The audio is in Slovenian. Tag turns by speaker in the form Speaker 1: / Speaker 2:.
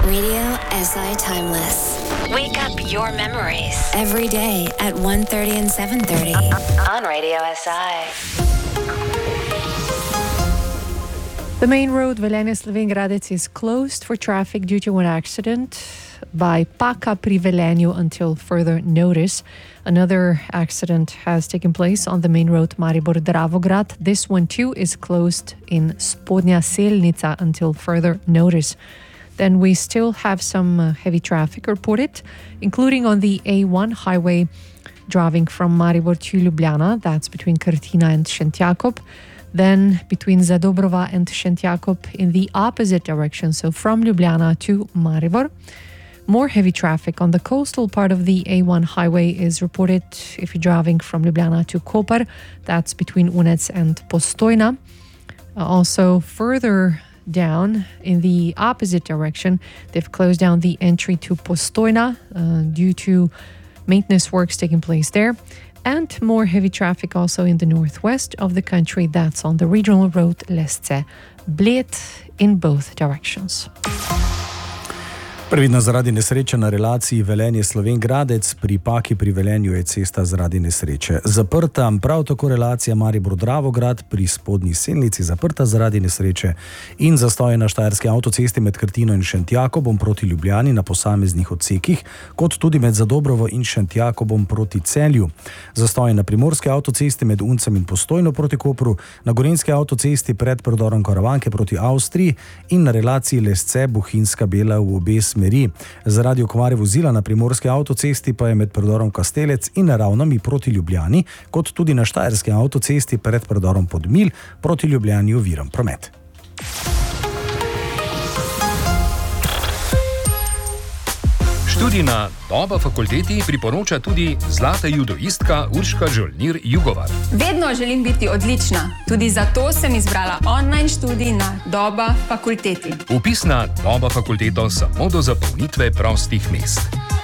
Speaker 1: Radio SI Timeless. Wake up your memories. Every day at 1:30 and 7:30 on Radio SI.
Speaker 2: The main road Velenje-Slovenj Gradec is closed for traffic due to an accident by Paka pri Velenju until further notice. Another accident has taken place on the main road Maribor-Dravograd. This one too is closed in Spodnja Selnica until further notice. Then we still have some heavy traffic reported, including on the A1 highway driving from Maribor to Ljubljana. That's between Krtina and Šentjakob. Then between Zadobrova and Šentjakob in the opposite direction, so from Ljubljana to Maribor. More heavy traffic on the coastal part of the A1 highway is reported if you're driving from Ljubljana to Koper. That's between Unec and Postojna. Also further down in the opposite direction, they've closed down the entry to Postojna due to maintenance works taking place there. And more heavy traffic also in the northwest of the country. That's on the regional road Lesce-Bled in both directions.
Speaker 3: Previdno zaradi nesreče na relaciji Velenje-Slovenj Gradec, pri Paki pri Velenju je cesta zaradi nesreče zaprta. Prav tako relacija Maribor-Dravograd pri Spodnji Selnici zaprta zaradi nesreče in zastoje na štajerski avtocesti med Krtino in Šentjakobom proti Ljubljani na posameznih odsekih, kot tudi med Zadobrovo in Šentjakobom proti Celju. Zastoje na primorski avtocesti med Uncem in Postojno proti Kopru, na gorenjski avtocesti pred predorom Karavanke proti Avstriji in na relaciji Lesce-Bohinjska Bela v obe smeri. Zaradi okvare vozila na primorski avtocesti pa je med predorom Kastelec in Ravnami proti Ljubljani, kot tudi na štajerski avtocesti pred predorom Podmilj proti Ljubljani oviran promet.
Speaker 4: Študij na Doba fakulteti priporoča tudi zlata judoistka Urška Žolnir-Jugovar.
Speaker 5: Vedno želim biti odlična, tudi zato sem izbrala online študij na Doba fakulteti.
Speaker 4: Vpis na Doba fakulteto samo do zapolnitve prostih mest.